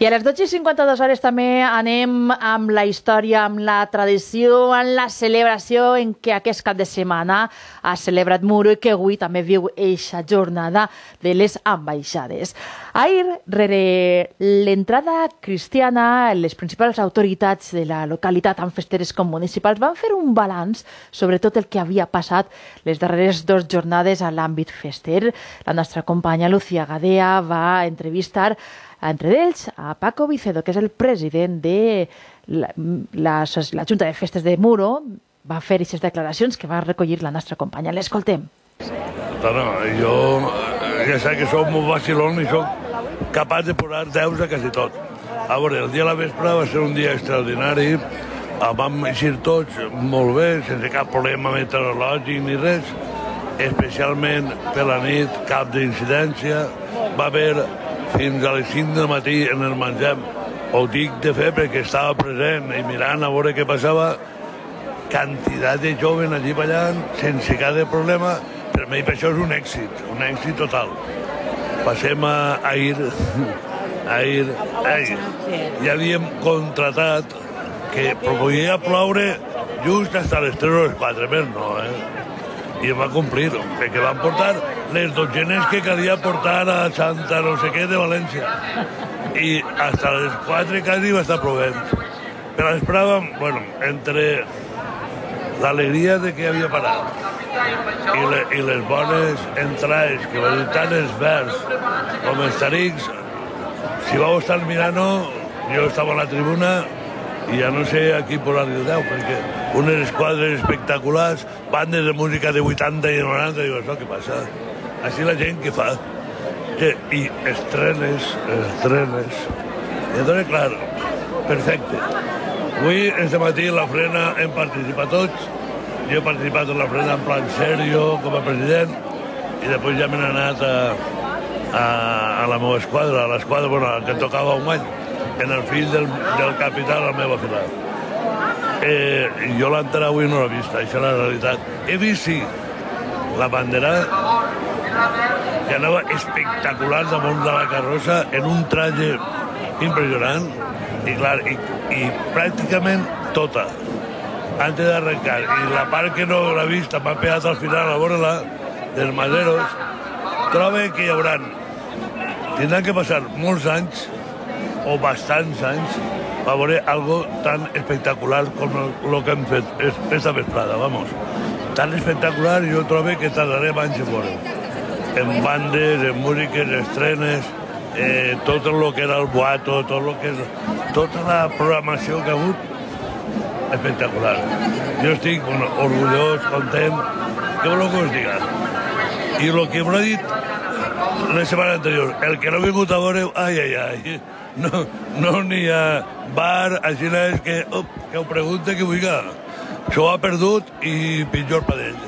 I a les 12:52 també anem amb la història, amb la tradició, amb la celebració en què aquest cap de setmana ha celebrat Muro i que avui també viu eixa jornada de les ambaixades. Ahir, rere l'entrada cristiana, les principals autoritats de la localitat, tant festeres com municipals, van fer un balanç sobre tot el que havia passat les darreres 2 jornades a l'àmbit fester. La nostra companya Lucía Gadea va entrevistar entre ells a Paco Vicedo, que és el president de la Junta de Festes de Muro. Va fer aquestes declaracions que va recollir la nostra companya. L'escoltem. No, jo ja sé que soc molt vacilón i soc capaç de posar deus a quasi tot. A veure, el dia de la vespre va ser un dia extraordinari, vam eixir tots molt bé, sense cap problema meteorològic ni res, especialment per la nit, cap d'incidència. Va haver fins a les 5 del matí en el menjar. Ho dic de fe perquè estava present i mirant a veure què passava, quantitat de joves allí ballant sense cap de problema. Per mi això és un èxit total. Passem a ahir. Ja havíem contratat que podia ploure just fins a les 3 o les 4, més no, i va complir, perquè van portar les dotzenes que calia portar a Santa no sé què de València. I fins a les 4 quasi va estar plovent. Però esperàvem, bueno, entre l'alegria de que havia parat i les bones entrades, que van dir tant els verds com els tarics, si vau estar al Milano, jo estava a la tribuna i ja no sé a qui posar-li el 10, perquè unes esquadres espectaculars, bandes de música de 80 i 90, dius, això què passa? Així la gent què fa? I estrenes. I llavors, clar, perfecte. Avui, este matí, la Frena hem participat tots. Jo he participat en la Frena en plan serio, com a president, i després ja m'he anat a la meva esquadra, a l'esquadra, bueno, que tocava un any, en el fill del capità de la meva fila. Jo l'entrada avui no l'he vist, això és la realitat. He vist, sí, la bandera que anava espectacular damunt de la carrossa en un traje impressionant i, clar, i pràcticament tota, antes d'arrencar. I la part que no l'he vist, m'ha pegat al final a veure-la, dels maderos, trobo que hi haurà, tindran que passar molts anys o bastants anys per veure algo tan espectacular com el que hem fet esta vesprada, vamos. Tan espectacular, jo trobo que tardarem anys a veure. En bandes, en músiques, estrenes, tot el que era el boato, tota la programació que ha hagut, espectacular. Jo estic orgullós, content, què voleu que us diga? I el que m'ha dit la setmana anterior, el que no ha vingut a veure, ai, no n'hi ha bar, així és que ho pregunte que vulgui. S'ho ha perdut i pitjor per ell.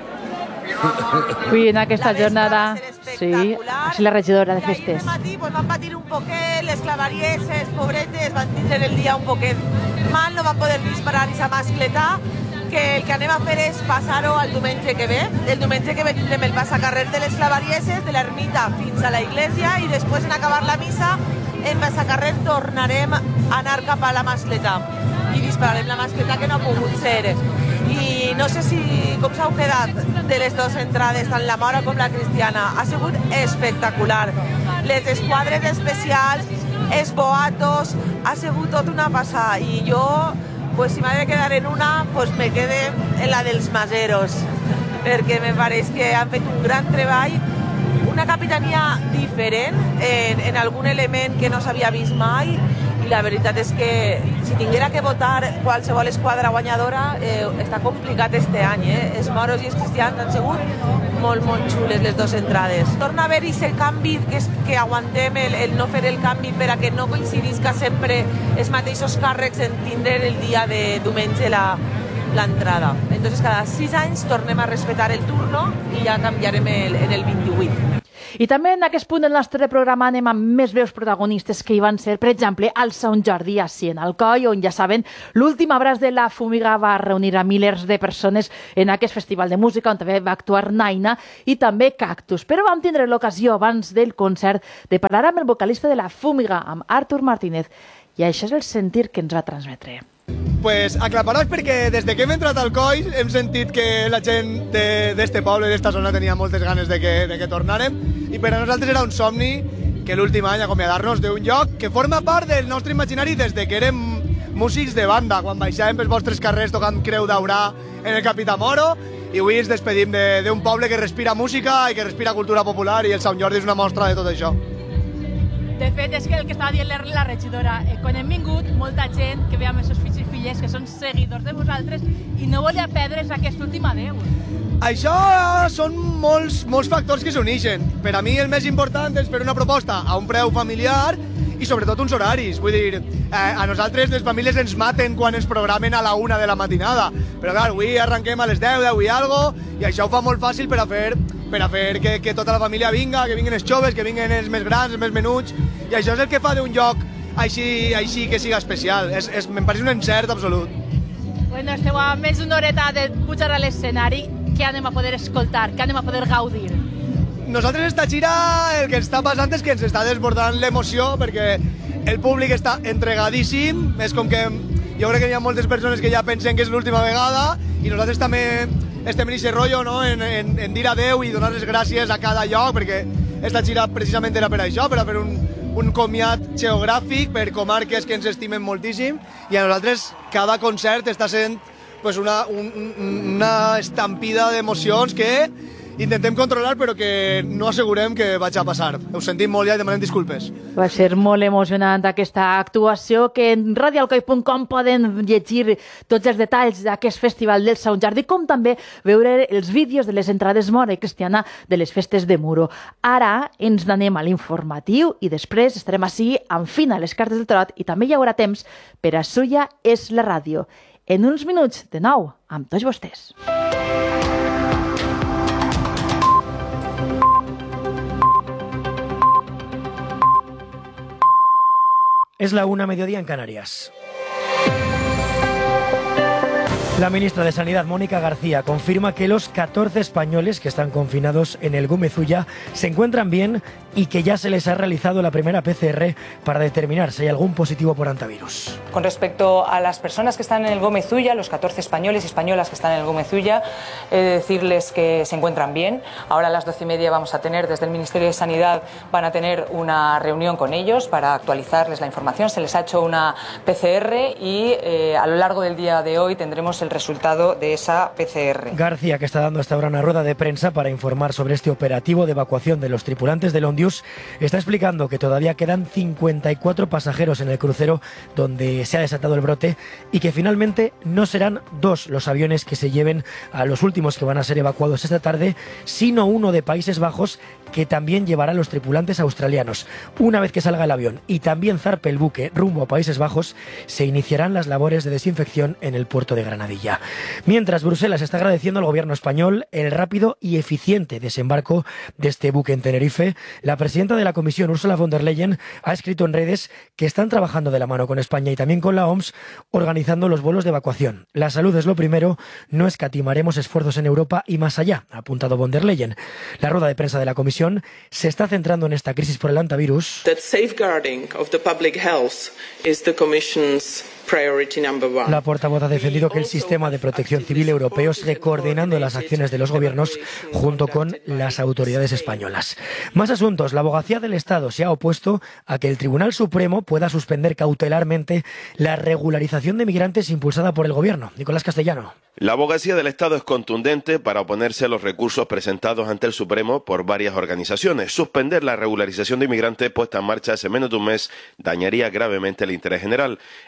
Avui en aquesta jornada, sí, és la regidora de festes. Ahir matí van patir un poquet, les clavarieses, pobretes, van tindre el dia un poquet mal, no van poder disparar i mascletar, que el que anem a fer és passar-ho al diumenge que ve. El diumenge que ve tindrem el passacarrer de les clavarieses, de l'ermita fins a la iglesia, i després, en acabar la missa, en passacarrer tornarem a anar cap a la mascleta i dispararem la mascleta que no ha pogut ser. I no sé com s'heu quedat de les 2 entrades, tant la Mora com la Cristiana. Ha sigut espectacular. Les esquadres especials, els boatos, ha sigut tot una passada. I jo, si m'ha de quedar en una, me quede en la dels maseros, perquè me pareix que han fet un gran treball, una capitania diferent en algun element que no s'havia vist mai, i la veritat és que si tinguera que votar qualsevol esquadra guanyadora està complicat este any. Els moros i els cristians han sigut molt xules les 2 entrades. Torna a haver aquest canvi que aguantem el no fer el canvi per a que no coincidisca sempre els mateixos càrrecs en tindre el dia de diumenge l'entrada. Entonces cada 6 anys tornem a respetar el turno i ja canviarem en el 28. I també en aquest punt del nostre programa anem amb més veus protagonistes que hi van ser, per exemple, al Sant Jordi a Alcoi, on ja saben, l'últim abraç de la Fúmiga va reunir a milers de persones en aquest festival de música, on també va actuar Naina i també Cactus. Però vam tindre l'ocasió abans del concert de parlar amb el vocalista de la Fúmiga, amb Artur Martínez, i això és el sentir que ens va transmetre. Pues aclaparats perquè des de que hem entrat al Coi hem sentit que la gent d'este poble, d'esta zona, tenia moltes ganes de que tornàrem, i per a nosaltres era un somni que l'últim any acomiadar-nos d'un lloc que forma part del nostre imaginari des de que érem músics de banda, quan baixàvem pels vostres carrers tocant Creu Daurà en el Capità Moro, i avui ens despedim d'un poble que respira música i que respira cultura popular, i el Sant Jordi és una mostra de tot això. De fet, és que el que estava dient la regidora, quan hem vingut, molta gent que ve amb els seus fills i filles que són seguidors de vosaltres i no volia perdre's aquest últim adeu. Això són molts factors que s'uneixen. Per a mi el més important és fer una proposta a un preu familiar i sobretot uns horaris. Vull dir, a nosaltres les famílies ens maten quan ens programen a la 1 de la matinada, però clar, avui arrenquem a les 10 i algo, i això ho fa molt fàcil per a fer que tota la família vinga, que vinguin els joves, que vinguin els més grans, els més menuts, i això és el que fa d'un lloc així que siga especial. Me'n pareix un encert absolut. Bueno, esteu a més d'una horeta de pujar a l'escenari. Què anem a poder escoltar? Què anem a poder gaudir? Nosaltres esta gira el que està passant és que ens està desbordant l'emoció perquè el públic està entregadíssim. És com que jo crec que hi ha moltes persones que ja pensen que és l'última vegada, i nosaltres també estem en aquest rotllo, no? en dir adeu i donar les gràcies a cada lloc, perquè esta gira precisament era per això, per a fer un comiat geogràfic per comarques que ens estimen moltíssim, i a nosaltres cada concert està sent pues, una estampida d'emocions que intentem controlar, però que no assegurem que vaig a passar. Ho sentim molt ja i demanem disculpes. Va ser molt emocionant aquesta actuació, que en radioalcoi.com poden llegir tots els detalls d'aquest festival del Sant Jordi, com també veure els vídeos de les entrades Mora i Cristiana de les festes de Muro. Ara ens n'anem a l'informatiu i després estarem així amb Fina, les cartes del tarot, i també hi haurà temps per a Suya és la ràdio. En uns minuts, de nou, amb tots vostès. Es la 1 mediodía en Canarias. La ministra de Sanidad, Mónica García, confirma que los 14 españoles que están confinados en el Gómez-Ulla se encuentran bien y que ya se les ha realizado la primera PCR para determinar si hay algún positivo por hantavirus. Con respecto a las personas que están en el Gómez-Ulla, los 14 españoles y españolas que están en el Gómez-Ulla, he de decirles que se encuentran bien. Ahora a las 12:30 vamos a tener, desde el Ministerio de Sanidad, van a tener una reunión con ellos para actualizarles la información. Se les ha hecho una PCR y a lo largo del día de hoy tendremos el resultado de esa PCR. García, que está dando hasta ahora una rueda de prensa para informar sobre este operativo de evacuación de los tripulantes del Ondius, está explicando que todavía quedan 54 pasajeros en el crucero donde se ha desatado el brote y que finalmente no serán 2 los aviones que se lleven a los últimos que van a ser evacuados esta tarde, sino uno de Países Bajos que también llevará a los tripulantes australianos. Una vez que salga el avión y también zarpe el buque rumbo a Países Bajos, se iniciarán las labores de desinfección en el puerto de Granadilla. Mientras, Bruselas está agradeciendo al gobierno español el rápido y eficiente desembarco de este buque en Tenerife. La presidenta de la Comisión, Ursula von der Leyen, ha escrito en redes que están trabajando de la mano con España y también con la OMS, organizando los vuelos de evacuación. La salud es lo primero, no escatimaremos esfuerzos en Europa y más allá, ha apuntado von der Leyen. La rueda de prensa de la Comisión se está centrando en esta crisis por el hantavirus. That safeguarding of the public health is the Commission's priority number one. La portavoz ha defendido que el sistema de protección civil europeo sigue coordinando las acciones de los gobiernos junto con las autoridades españolas. Más asuntos. La Abogacía del Estado se ha opuesto a que el Tribunal Supremo pueda suspender cautelarmente la regularización de migrantes impulsada por el gobierno. Nicolás Castellano. La Abogacía del Estado es contundente para oponerse a los recursos presentados ante el Supremo por varias organizaciones. Suspender la regularización de inmigrantes puesta en marcha hace menos de un mes dañaría gravemente el interés general. En el escrito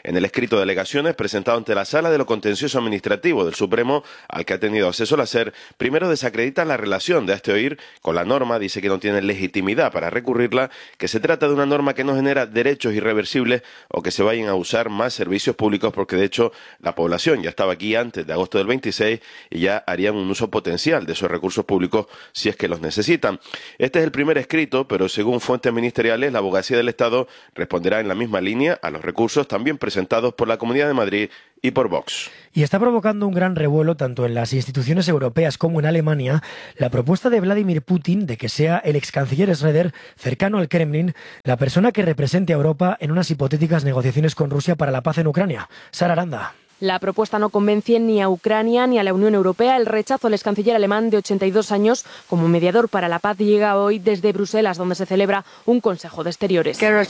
escrito de alegaciones presentado ante la Sala de lo Contencioso Administrativo del Supremo, al que ha tenido acceso la SER, primero desacredita la relación de este oír con la norma, dice que no tiene legitimidad para recurrirla, que se trata de una norma que no genera derechos irreversibles o que se vayan a usar más servicios públicos, porque de hecho la población ya estaba aquí antes de agosto del 26 y ya harían un uso potencial de esos recursos públicos si es que los necesitan. Este es el primer escrito, pero según fuentes ministeriales, la Abogacía del Estado responderá en la misma línea a los recursos también presentados por la Comunidad de Madrid y por Vox. Y está provocando un gran revuelo tanto en las instituciones europeas como en Alemania la propuesta de Vladimir Putin de que sea el ex canciller Schröder, cercano al Kremlin, la persona que represente a Europa en unas hipotéticas negociaciones con Rusia para la paz en Ucrania. Sara Aranda. La propuesta no convence ni a Ucrania ni a la Unión Europea. El rechazo al ex canciller alemán de 82 años como mediador para la paz llega hoy desde Bruselas, donde se celebra un Consejo de Exteriores. La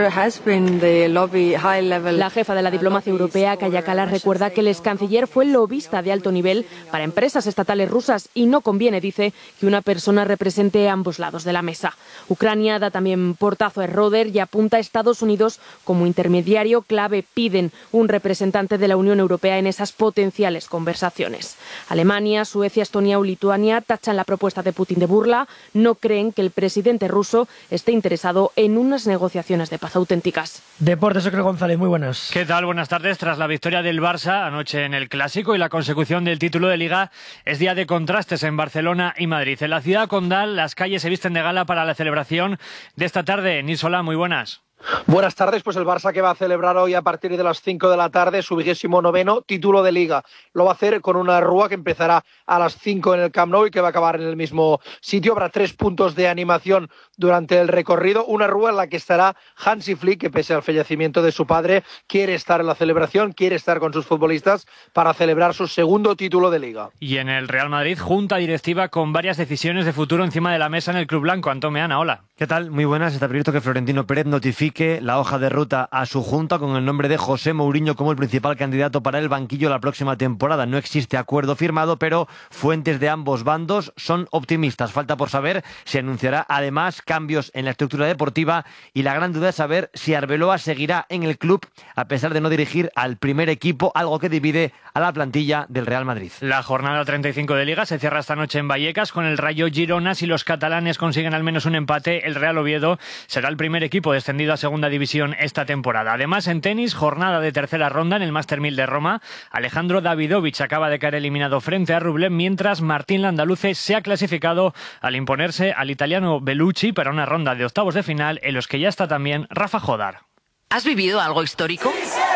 jefa de la diplomacia europea, Kaja Kallas, recuerda que el ex canciller fue lobista de alto nivel para empresas estatales rusas y no conviene, dice, que una persona represente ambos lados de la mesa. Ucrania da también portazo a Schröder y apunta a Estados Unidos como intermediario clave. Piden un representante de la Unión Europea en esas potenciales conversaciones. Alemania, Suecia, Estonia o Lituania tachan la propuesta de Putin de burla. No creen que el presidente ruso esté interesado en unas negociaciones de paz auténticas. Deportes, Óscar González, muy buenas. ¿Qué tal? Buenas tardes. Tras la victoria del Barça anoche en el Clásico y la consecución del título de Liga, es día de contrastes en Barcelona y Madrid. En la ciudad condal, las calles se visten de gala para la celebración de esta tarde. Nisolá, muy buenas. Buenas tardes, pues el Barça que va a celebrar hoy a partir de las 5 de la tarde su 29º título de Liga. Lo va a hacer con una rúa que empezará a las 5 en el Camp Nou y que va a acabar en el mismo sitio. Habrá 3 puntos de animación durante el recorrido. Una rúa en la que estará Hansi Flick, que pese al fallecimiento de su padre, quiere estar en la celebración, quiere estar con sus futbolistas para celebrar su segundo título de Liga. Y en el Real Madrid, junta directiva con varias decisiones de futuro encima de la mesa en el Club Blanco. Antón Meana, hola. ¿Qué tal? Muy buenas. Está previsto que Florentino Pérez notifique la hoja de ruta a su junta con el nombre de José Mourinho como el principal candidato para el banquillo la próxima temporada. No existe acuerdo firmado, pero fuentes de ambos bandos son optimistas. Falta por saber si anunciará además cambios en la estructura deportiva y la gran duda es saber si Arbeloa seguirá en el club a pesar de no dirigir al primer equipo, algo que divide a la plantilla del Real Madrid. La jornada 35 de Liga se cierra esta noche en Vallecas con el Rayo Girona. Si los catalanes consiguen al menos un empate, el Real Oviedo será el primer equipo descendido a segunda división esta temporada. Además, en tenis, jornada de tercera ronda en el Master 1000 de Roma. Alejandro Davidovich acaba de caer eliminado frente a Rublev, mientras Martín Landaluce se ha clasificado al imponerse al italiano Bellucci para una ronda de octavos de final en los que ya está también Rafa Jodar. ¿Has vivido algo histórico?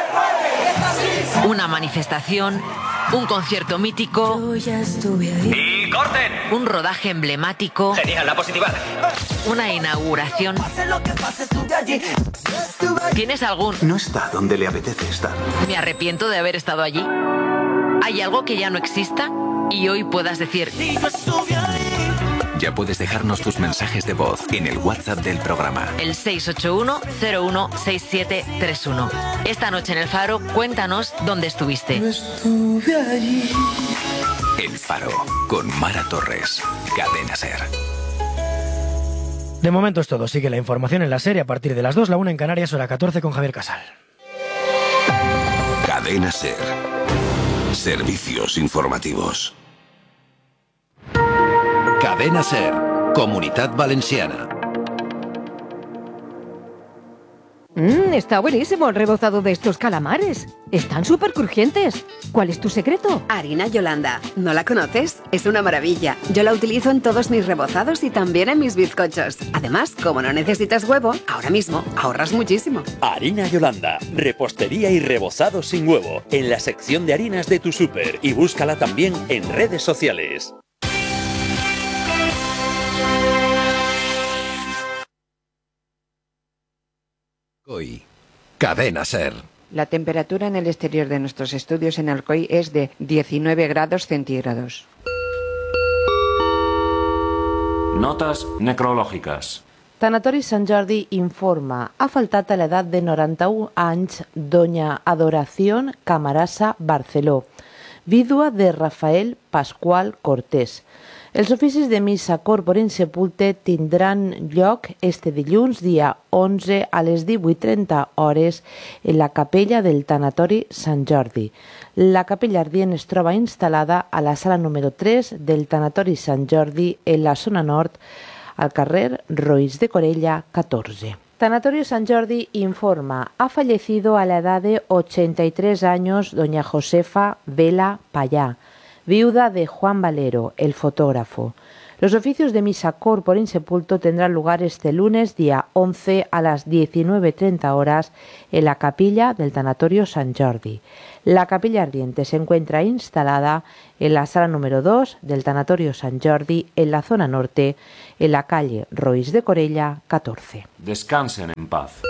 Una manifestación, un concierto mítico. ¡Y corten! Un rodaje emblemático. Genial, la positiva. Una inauguración. ¿Tienes algún? No está donde le apetece estar. Me arrepiento de haber estado allí. ¿Hay algo que ya no exista? Y hoy puedas decir... Ya puedes dejarnos tus mensajes de voz en el WhatsApp del programa. El 681-016731. Esta noche en El Faro, cuéntanos dónde estuviste. El Faro, con Mara Torres. Cadena SER. De momento es todo. Sigue la información en la serie a partir de las 2, la 1 en Canarias, hora 14 con Javier Casal. Cadena SER. Servicios informativos. Cadena SER, Comunitat Valenciana. Está buenísimo el rebozado de estos calamares. Están súper crujientes. ¿Cuál es tu secreto? Harina Yolanda. ¿No la conoces? Es una maravilla. Yo la utilizo en todos mis rebozados y también en mis bizcochos. Además, como no necesitas huevo, ahora mismo ahorras muchísimo. Harina Yolanda. Repostería y rebozado sin huevo. En la sección de harinas de tu súper. Y búscala también en redes sociales. Hoy, Cadena SER. La temperatura en el exterior de nuestros estudios en Alcoy es de 19 grados centígrados. Notes necrològiques. Tanatori Sant Jordi informa. Ha faltat a l'edat de 91 anys doña Adoración Camarasa Barceló, vídua de Rafael Pascual Cortés. Els oficis de missa Corpore in Sepulcre tindran lloc este dilluns, dia 11, a les 18:30 hores, en la capella del Tanatori Sant Jordi. La capella ardient es troba instal·lada a la sala número 3 del Tanatori Sant Jordi, en la zona nord, al carrer Roís de Corella 14. Tanatorio San Jordi informa: ha fallecido a la edad de 83 años doña Josefa Vela Payá, viuda de Juan Valero, el fotógrafo. Los oficios de misa Corpore in Sepulcre tendrán lugar este lunes, día 11, a las 19:30 horas, en la capilla del Tanatorio San Jordi. La capilla ardiente se encuentra instalada en la sala número 2 del Tanatorio San Jordi, en la zona norte, en la calle Roís de Corella 14. Descansen en paz.